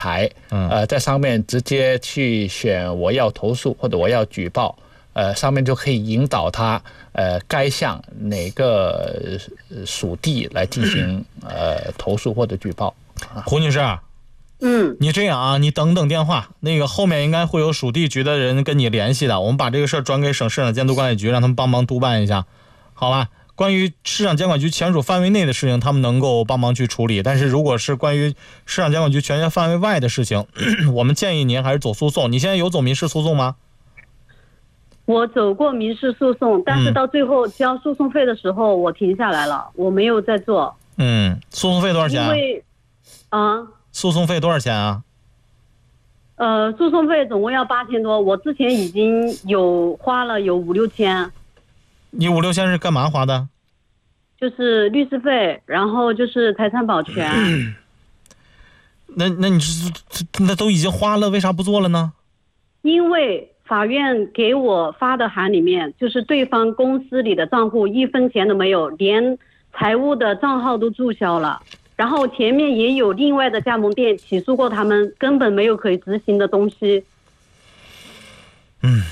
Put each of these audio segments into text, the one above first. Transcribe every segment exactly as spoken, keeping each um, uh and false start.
台，呃，在上面直接去选我要投诉或者我要举报，呃，上面就可以引导他，呃，该向哪个属地来进行呃投诉或者举报。 胡女士， 嗯， 你这样啊，你等等电话，那个后面应该会有属地局的人跟你联系的，我们把这个事儿转给省市场监督管理局，让他们帮忙督办一下，好吧？关于市场监管局权属范围内的事情，他们能够帮忙去处理，但是如果是关于市场监管局权限范围外的事情，我们建议您还是走诉讼。你现在有走民事诉讼吗？ 我走过民事诉讼，但是到最后交诉讼费的时候，我停下来了，我没有再做。 嗯，诉讼费多少钱？ 因为，啊， 诉讼费多少钱啊？ 呃，诉讼费总共要八千多，我之前已经有花了有五六千。 你五六千是干嘛花的？ 就是律师费，然后就是财产保全。 嗯、那那你这那都已经花了，为啥不做了呢？ 因为法院给我发的函里面，就是对方公司里的账户一分钱都没有，连财务的账号都注销了。然后前面也有另外的加盟店起诉过他们，根本没有可以执行的东西。 嗯。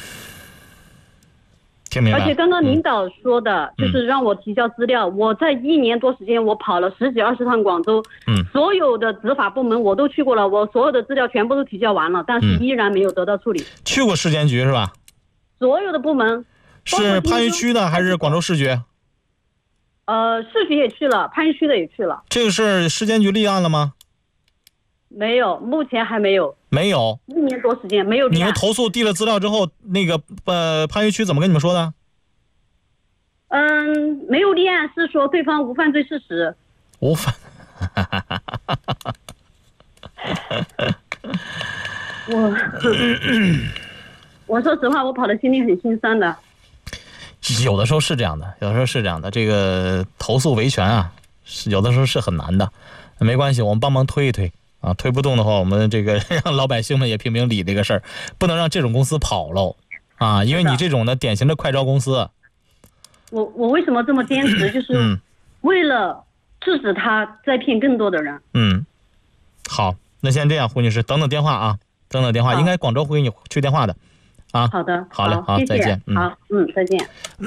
而且刚刚领导说的、嗯、就是让我提交资料、嗯、我在一年多时间我跑了十几二十趟广州、嗯、所有的执法部门我都去过了，我所有的资料全部都提交完了，但是依然没有得到处理、嗯、 去过市监局是吧？ 所有的部门是番禺区的还是广州市局？ 呃，市局也去了，番禺区的也去了。 这个是市监局立案了吗？ 没有，目前还没有。 没有， 一年多时间没有立案。 你们投诉递了资料之后，那个呃番禺区怎么跟你们说的？ 嗯，没有立案，是说对方无犯罪事实。 无犯。 我我说实话，我跑的心里很心酸的。 有的时候是这样的，有的时候是这样的。这个投诉维权啊，是有的时候是很难的。没关系，我们帮忙推一推。啊，推不动的话，我们这个让老百姓们也评评理这个事儿，不能让这种公司跑喽啊！因为你这种的典型的快招公司。 我我为什么这么坚持？就是为了制止他再骗更多的人。 嗯，好，那先这样，胡女士，等等电话啊，等等电话，应该广州会给你去电话的啊。 好的， 好嘞，好， 谢谢再见。 嗯、好，嗯，再见。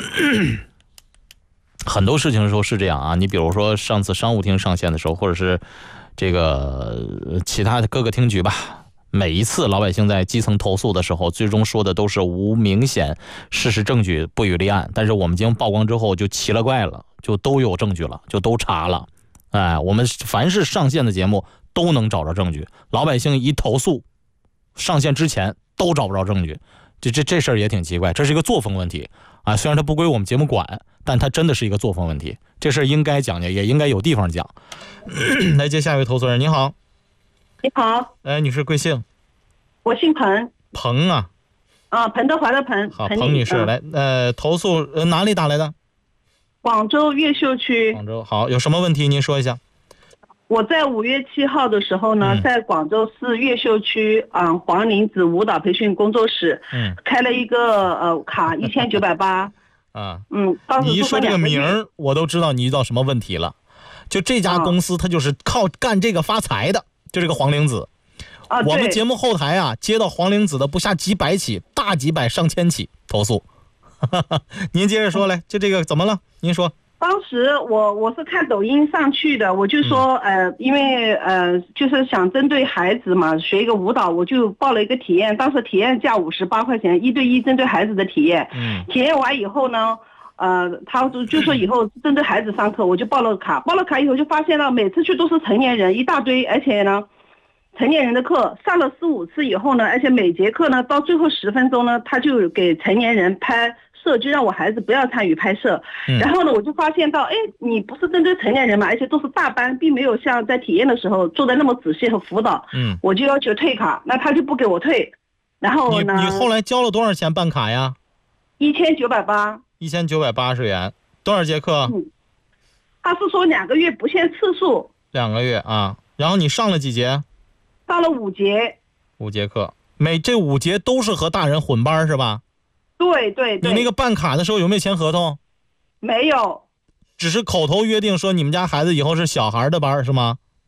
很多事情的时候是这样啊，你比如说上次商务厅上线的时候，或者是。这个其他的各个厅局吧，每一次老百姓在基层投诉的时候，最终说的都是无明显事实证据不予立案。但是我们经曝光之后就奇了怪了，就都有证据了，就都查了。哎，我们凡是上线的节目都能找着证据，老百姓一投诉，上线之前都找不着证据，这这这事儿也挺奇怪，这是一个作风问题啊。虽然它不归我们节目管，但它真的是一个作风问题。这事儿应该讲的，也应该有地方讲。来接下一位投诉人，你好。 你好。 哎，女士贵姓？ 我姓彭。 彭啊。 啊，彭德怀的彭。 好，彭女士，嗯、来，呃，投诉、呃、哪里打来的？ 广州越秀区。 广州，好，有什么问题您说一下。 我在五月七号的时候呢，嗯、在广州市越秀区啊、呃、黄林子舞蹈培训工作室，嗯，开了一个呃卡一千九百八。 啊， 嗯， 你一说这个名儿，我都知道你遇到什么问题了。就这家公司，它就是靠干这个发财的，就这个黄玲子。 啊， 我们节目后台啊，接到黄玲子的不下几百起，大几百上千起投诉。您接着说来，就这个怎么了？您说。 当时我我是看抖音上去的，我就说、嗯、呃，因为呃，就是想针对孩子嘛，学一个舞蹈，我就报了一个体验，当时体验价五十八块钱，一对一针对孩子的体验。嗯。体验完以后呢，呃，他就就说以后针对孩子上课，我就报了卡，报了卡以后就发现了，每次去都是成年人一大堆，而且呢，成年人的课上了四五次以后呢，而且每节课呢到最后十分钟呢，他就给成年人拍。摄就让我孩子不要参与拍摄、嗯、然后呢我就发现到哎，你不是针对成年人嘛，而且都是大班，并没有像在体验的时候做的那么仔细和辅导，嗯，我就要求退卡，那他就不给我退，然后呢你, 你后来交了多少钱办卡呀？ 一千九百八一千九百八十元，多少节课？ 嗯，他是说两个月不限次数。 两个月啊，然后你上了几节？ 上了五节。 五节课，每这五节都是和大人混班是吧？ 对对对。 你那个办卡的时候有没有签合同？ 没有， 只是口头约定说你们家孩子以后是小孩的班是吗？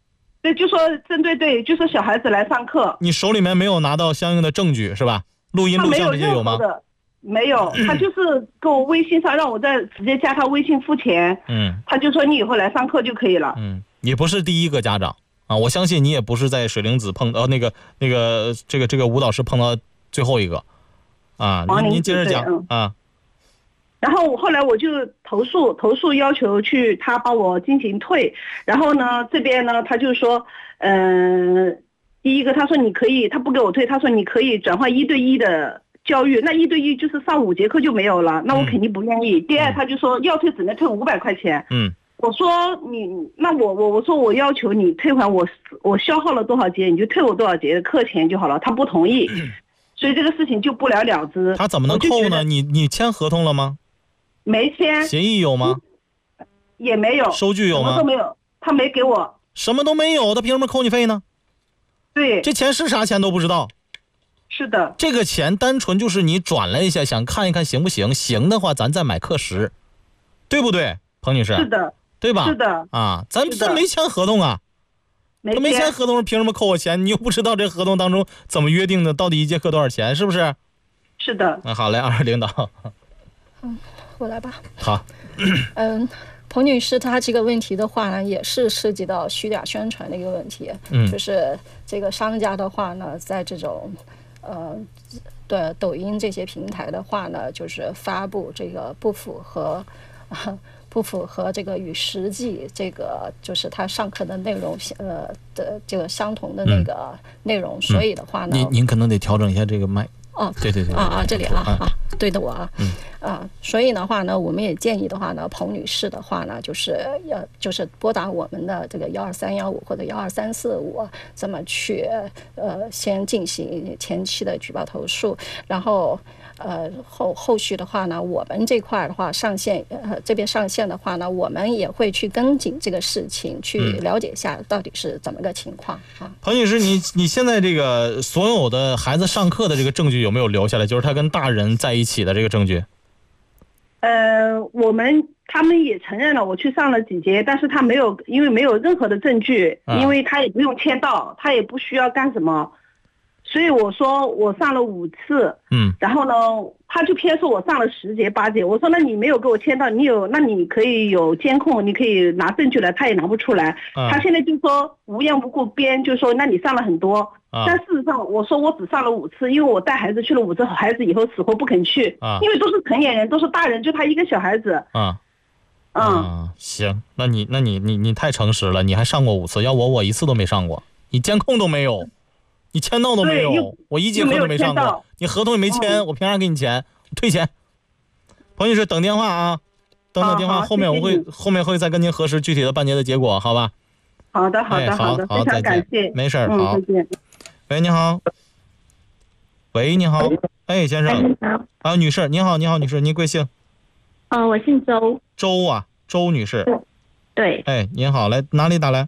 对，就说针对对，就说小孩子来上课， 你手里面没有拿到相应的证据是吧？录音录像这些有吗？ 没有，他就是给我微信上让我再直接加他微信付钱。 嗯， 他就说你以后来上课就可以了。 嗯，你不是第一个家长啊，我相信你也不是在水灵子碰到那个那个这个这个舞蹈师碰到最后一个啊。您您接着讲、嗯、啊。 然后我后来我就投诉投诉要求去他帮我进行退，然后呢这边呢他就说，嗯、呃，第一个他说你可以，他不给我退，他说你可以转换一对一的教育，那一对一就是上五节课就没有了，那我肯定不愿意。嗯、第二他就说要退只能退五百块钱。 嗯， 我说你那我我我说我要求你退还我我消耗了多少节你就退我多少节的课钱就好了，他不同意，嗯、所以这个事情就不了了之。 他怎么能扣呢？你你签合同了吗？ 没签。 协议有吗？ 也没有。 收据有吗？ 什么都没有，他没给我。 什么都没有，他凭什么扣你费呢？ 对， 这钱是啥钱都不知道。 是的， 这个钱单纯就是你转了一下，想看一看行不行，行的话咱再买课时，对不对，彭女士？ 是的， 对吧？ 是的啊，咱这没签合同啊， 没他没签合同，凭什么扣我钱？你又不知道这合同当中怎么约定的，到底一节课多少钱，是不是？ 是的。 那、啊、好嘞，二位领导。 嗯，我来吧。 好。 嗯，彭女士她这个问题的话呢，也是涉及到虚假宣传的一个问题。嗯，就是这个商家的话呢，在这种呃对抖音这些平台的话呢，就是发布这个不符合啊不符合这个与实际这个就是他上课的内容呃的这个相同的那个内容，嗯、所以的话呢， 您您可能得调整一下这个麦。 哦， 对对对啊啊，这里啊啊，对的我啊， 嗯啊，所以的话呢，我们也建议的话呢，彭女士的话呢，就是要就是拨打我们的这个幺二三幺五或者幺二三四五，这么去呃先进行前期的举报投诉，然后呃后后续的话呢，我们这块的话上线呃这边上线的话呢，我们也会去跟进这个事情，去了解一下到底是怎么个情况啊。 彭女士，你你现在这个所有的孩子上课的这个证据有没有留下来？就是他跟大人在一起的这个证据？ 呃，我们他们也承认了，我去上了几节，但是他没有，因为没有任何的证据，啊、因为他也不用签到，他也不需要干什么，所以我说我上了五次， 嗯，然后呢，他就偏说我上了十节八节，我说那你没有给我签到，你有，那你可以有监控，你可以拿证据来，他也拿不出来，啊、他现在就说无缘无故编，就说那你上了很多。但事实上，我说我只上了五次，因为我带孩子去了五次，孩子以后死活不肯去， 啊、 因为都是成年人，都是大人，就他一个小孩子。 啊， 嗯、 啊，行，那你那你你你太诚实了，你还上过五次，要我我一次都没上过，你监控都没有，你签到都没有，我一节课都没上过，你合同也没签，嗯、我凭啥给你钱？退钱。彭女士，等电话啊，等等电话，后面我会后面会再跟您核实具体的办结的结果，好吧？ 好的，好的， 哎、 好的， 好， 非常感谢， 没事， 嗯、 好， 再见。 喂，你好。喂，你好。哎，先生。啊，女士，你好，你好，女士，您贵姓？ 呃，我姓周。 周啊，周女士。 对。 哎，您好，来哪里打来？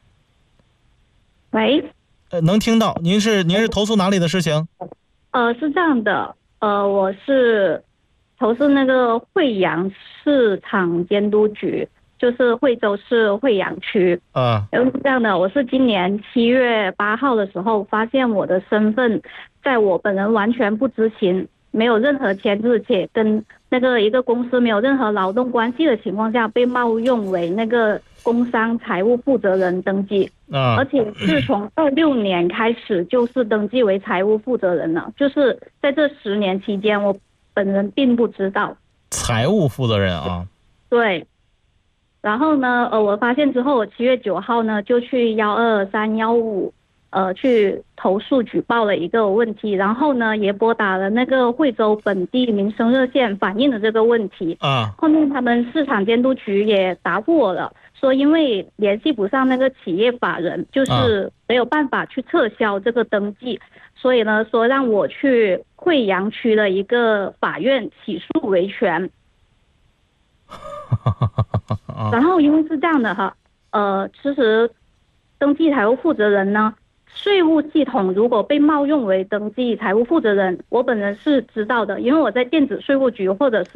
喂。 呃，能听到。您是您是投诉哪里的事情？ 呃，是这样的，呃，我是投诉那个惠阳市场监督局。就是惠州市惠阳区啊， 然后是这样的，我是今年七月八号的时候发现我的身份，在我本人完全不知情，没有任何签字，且跟那个一个公司没有任何劳动关系的情况下，被冒用为那个工商财务负责人登记， 啊， 而且是从二六年开始就是登记为财务负责人了，就是在这十年期间，我本人并不知道。 财务负责人啊， 对。然后呢，呃，我发现之后，我七月九号呢就去幺二三幺五，呃，去投诉举报了一个问题，然后呢也拨打了那个惠州本地民生热线反映了这个问题。 啊， 后面他们市场监督局也答复我了，说因为联系不上那个企业法人，就是没有办法去撤销这个登记，啊、所以呢说让我去惠阳区的一个法院起诉维权。然后因为是这样的哈，呃，其实登记财务负责人呢，税务系统如果被冒用为登记财务负责人，我本人是知道的，因为我在电子税务局或者是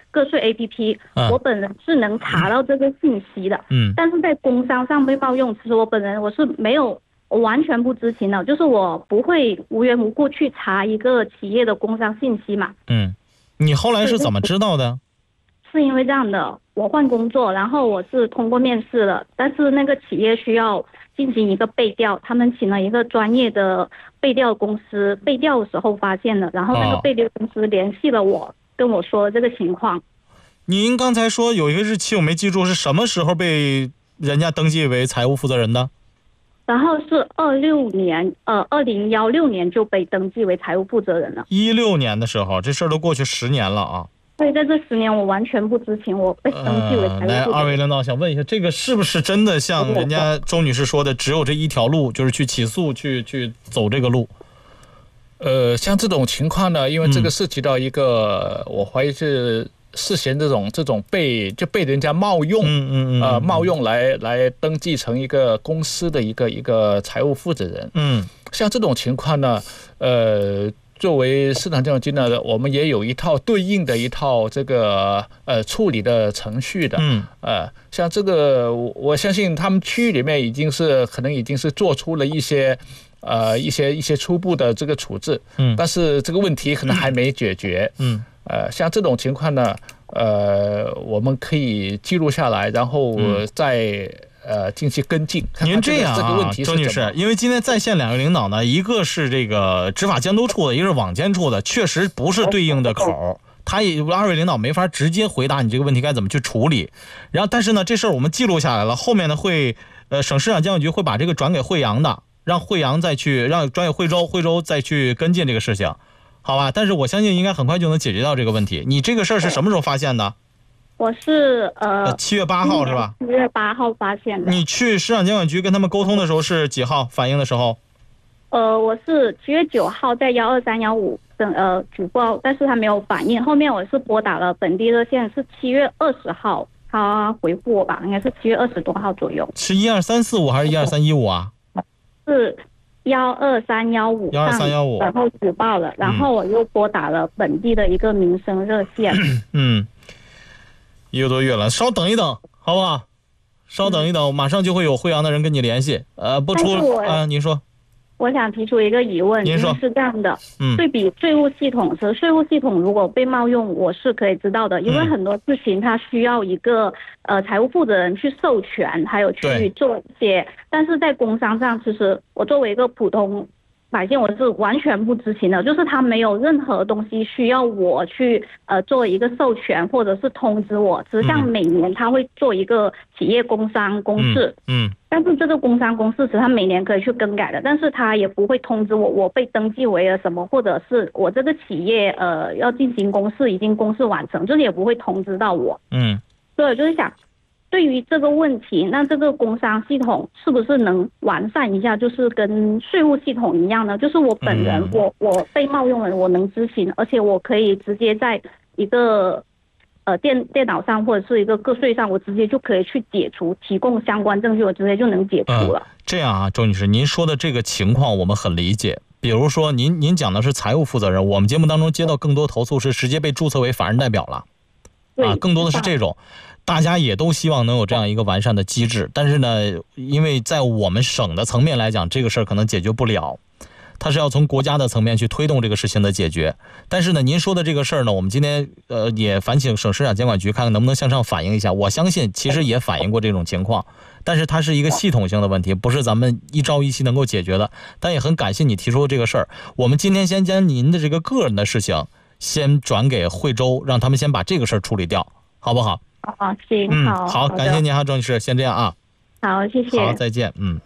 个税 A P P，、嗯、我本人是能查到这个信息的。嗯，但是在工商上被冒用，其实我本人我是没有，我完全不知情的，就是我不会无缘无故去查一个企业的工商信息嘛。 嗯，你后来是怎么知道的？ 是因为这样的，我换工作，然后我是通过面试了，但是那个企业需要进行一个背调，他们请了一个专业的背调公司，背调的时候发现了，然后那个背调公司联系了我，跟我说了这个情况。 您刚才说有一个日期我没记住，是什么时候被人家登记为财务负责人的？ 然后是二六年，呃，二零幺六年就被登记为财务负责人了。 一六年的时候，这事儿都过去十年了啊。 所以在这十年我完全不知情，我被登记为财务负责人。 呃、来，二位领导想问一下，这个是不是真的像人家周女士说的，只有这一条路，就是去起诉，去去走这个路？ 呃，像这种情况呢，因为这个涉及到一个，嗯、我怀疑是涉嫌这种这种被就被人家冒用，嗯嗯嗯，呃，冒用来来登记成一个公司的一个一个财务负责人。嗯，像这种情况呢，呃。作为市场监管局呢，我们也有一套对应的一套这个呃处理的程序的。嗯。呃，像这个，我相信他们区域里面已经是可能已经是做出了一些呃一些一些初步的这个处置。嗯。但是这个问题可能还没解决。嗯。呃，像这种情况呢，呃，我们可以记录下来，然后再。嗯呃，进行跟进。 您这样啊， 周女士，因为今天在线两位领导呢，一个是这个执法监督处的，一个是网监处的，确实不是对应的口。他也二位领导没法直接回答你这个问题该怎么去处理。然后，但是呢，这事儿我们记录下来了，后面呢会呃省市场监管局会把这个转给惠阳的，让惠阳再去让转给惠州，惠州再去跟进这个事情，好吧？但是我相信应该很快就能解决到这个问题。你这个事儿是什么时候发现的？ 我是呃七月八号是吧？ 七月八号发现的。 你去市场监管局跟他们沟通的时候是几号反映的时候？ 呃，我是七月九号在幺二三幺五等呃举报，但是他没有反应。后面我是拨打了本地热线，是七月二十号他回复我吧，应该是七月二十多号左右。 是一二三四五还是一二三一五啊？ 是幺二三幺五， 幺二三幺五， 然后举报了，然后我又拨打了本地的一个民生热线。 嗯。一个多月了，稍等一等，好不好？稍等一等，马上就会有惠阳的人跟你联系。呃，不出啊，您说。 我想提出一个疑问， 您说是这样的，嗯，对比税务系统，是税务系统如果被冒用，我是可以知道的，因为很多事情它需要一个呃财务负责人去授权，还有去做一些，但是在工商上，其实我作为一个普通百姓，我是完全不知情的，就是他没有任何东西需要我去呃做一个授权或者是通知我，只是像每年他会做一个企业工商公示，嗯，嗯但是这个工商公示其实他每年可以去更改的，但是他也不会通知我我被登记为了什么，或者是我这个企业呃要进行公示已经公示完成，就是也不会通知到我，嗯，所以我就是想。对于这个问题，那这个工商系统是不是能完善一下，就是跟税务系统一样呢？就是我本人，嗯、我我被冒用了，我能知情，而且我可以直接在一个呃电电脑上或者是一个个税上，我直接就可以去解除，提供相关证据，我直接就能解除了。 嗯、这样啊，周女士，您说的这个情况我们很理解。比如说您您讲的是财务负责人，我们节目当中接到更多投诉是直接被注册为法人代表了，啊，更多的是这种。大家也都希望能有这样一个完善的机制，但是呢，因为在我们省的层面来讲，这个事儿可能解决不了，它是要从国家的层面去推动这个事情的解决。但是呢，您说的这个事儿呢，我们今天呃也烦请省市场监管局看看能不能向上反映一下。我相信其实也反映过这种情况，但是它是一个系统性的问题，不是咱们一朝一夕能够解决的。但也很感谢你提出的这个事儿，我们今天先将您的这个个人的事情先转给惠州，让他们先把这个事儿处理掉，好不好？ 好，行， 嗯， 好， 好，感谢您哈，周女士，先这样啊。 好，谢谢。 好，再见，嗯。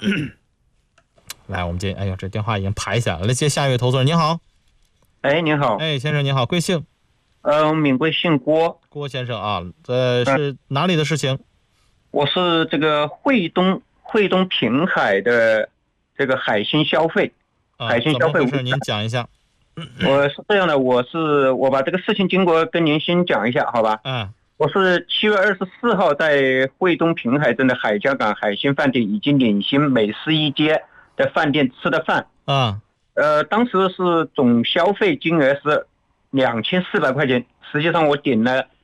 来，我们接，哎呦，这电话已经排起来了，来接下一位投诉人，您好。 哎，您好。 哎，先生您好，贵姓？ 呃，闽贵姓郭。 郭先生啊，呃，是哪里的事情？ 我是这个惠东惠东平海的这个海鲜消费， 啊、 海鲜消费。 是您讲一下。 我是这样的，我是我把这个事情经过跟您先讲一下，好吧？嗯。我是七月二十四号在惠东平海镇的海家港海鲜饭店以及领星美食一街的饭店吃的饭。啊。呃，当时是总消费金额是两千四百块钱，实际上我点了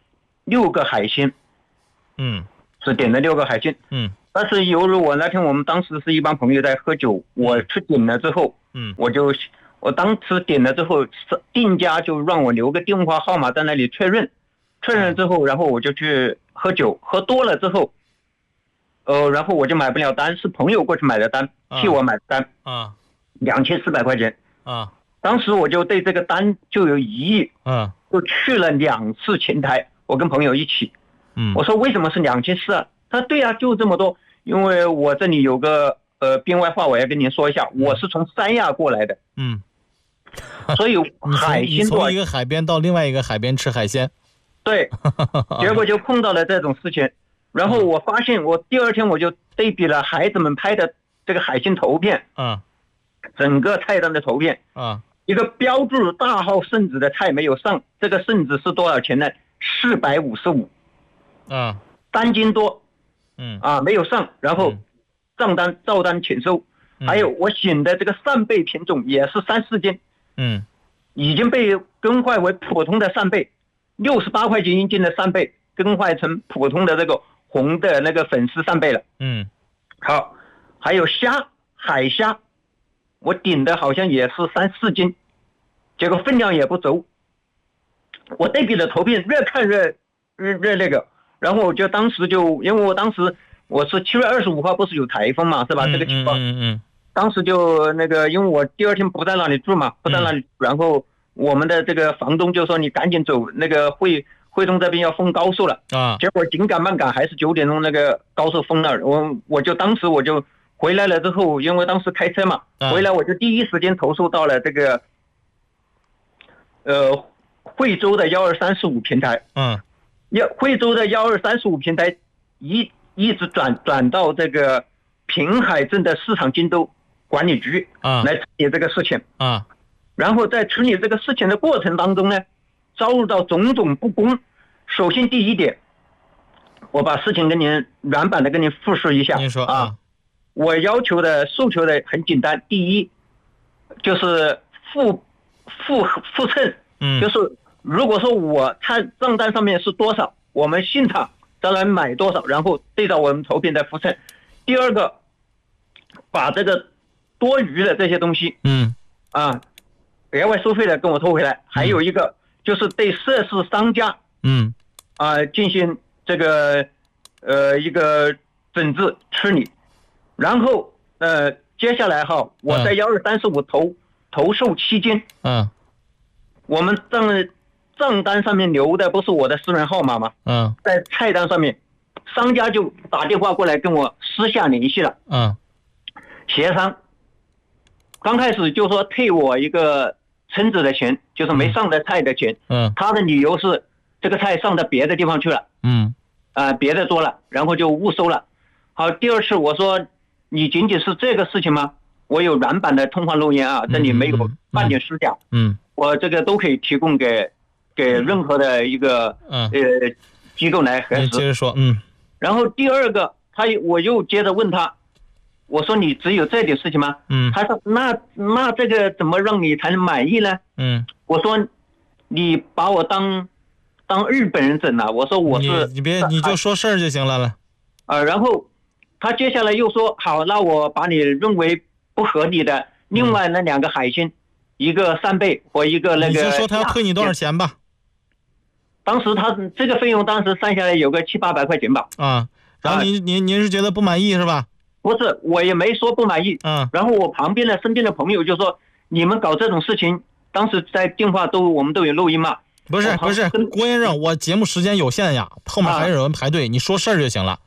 六个海鲜， 嗯， 是点了六个海鲜， 嗯， 但是由于我那天我们当时是一帮朋友在喝酒，我去点了之后， 嗯， 我就我当时点了之后，店家就让我留个电话号码在那里确认，确认之后，然后我就去喝酒，喝多了之后，呃，然后我就买不了单，是朋友过去买的单，替我买的单， 啊， 两千四百块钱， 啊， 当时我就对这个单就有疑义， 嗯， 就去了两次前台，我跟朋友一起， 嗯， 我说为什么是两千四啊？他说对啊，就这么多，因为我这里有个呃编外话，我要跟您说一下，我是从三亚过来的， 嗯， 所以海鲜你从一个海边到另外一个海边吃海鲜， 对，结果就碰到了这种事情，然后我发现我第二天我就对比了孩子们拍的这个海鲜图片， 嗯， 整个菜单的图片， 嗯， 一个标注大号圣子的菜没有上，这个圣子是多少钱呢？四百五十五， 嗯， 三斤多， 嗯， 啊没有上，然后账单照单请收，还有我选的这个扇贝品种也是三四斤， 嗯， 已经被更换为普通的扇贝，六十八块钱一斤的扇贝更换成普通的这个红的那个粉丝扇贝了， 嗯， 好，还有虾海虾，我点的好像也是三四斤，结果分量也不足。我对比的图片越看越越越那个，然后我就当时就因为我当时我是七月二十五号不是有台风嘛，是吧？ 嗯、 这个情况， 嗯嗯嗯， 当时就那个，因为我第二天不在那里住嘛，不在那里，嗯、然后我们的这个房东就说你赶紧走，那个惠惠东这边要封高速了啊， 结果紧赶慢赶还是九点钟那个高速封了，我我就当时我就回来了之后，因为当时开车嘛， 啊、 回来我就第一时间投诉到了这个，呃。惠州的幺二三四五平台， 嗯， 要惠州的幺二三四五平台一一直转转到这个平海镇的市场监督管理局啊来处理这个事情啊， 然后在处理这个事情的过程当中呢，遭受到种种不公。首先第一点，我把事情跟您软板的跟您复述一下。 您说啊， 我要求的诉求的很简单，第一就是复复复称。 嗯， 就是如果说我看账单上面是多少，我们现场当然买多少，然后对照我们图片再复称。第二个，把这个多余的这些东西， 嗯， 啊，额外收费的跟我拖回来。还有一个就是对涉事商家， 嗯， 啊进行这个呃一个整治处理。然后呃接下来哈，我在幺二三四五投投诉期间， 嗯。 我们账账单上面留的不是我的私人号码吗？ 嗯， 在菜单上面，商家就打电话过来跟我私下联系了。 嗯， 协商。刚开始就说退我一个称子的钱，就是没上的菜的钱。 嗯， 他的理由是这个菜上到别的地方去了。 嗯， 啊、呃，别的多了，然后就误收了。好，第二次我说你仅仅是这个事情吗？我有软版的通话录音啊，这里没有半点虚假。 嗯。嗯我这个都可以提供给给任何的一个嗯呃机构来核实。 接着说，嗯。 然后第二个，他我又接着问他，我说你只有这点事情吗？ 嗯。 他说那那这个怎么让你才能满意呢？ 嗯。 我说你把我当当日本人整了，我说我是你你别你就说事儿就行了了。 啊、呃，然后他接下来又说好，那我把你认为不合理的另外那两个海鲜。嗯，一个扇贝和一个那个， 你就说他要退你多少钱吧。 当时他这个费用当时算下来有个七八百块钱吧。 啊，然后您您您是觉得不满意是吧？ 不是，我也没说不满意。 嗯。 然后我旁边的身边的朋友就说：“你们搞这种事情，当时在电话都我们都有录音嘛。” 不是不是，郭先生，我节目时间有限呀，后面还有人排队，啊、你说事儿就行了。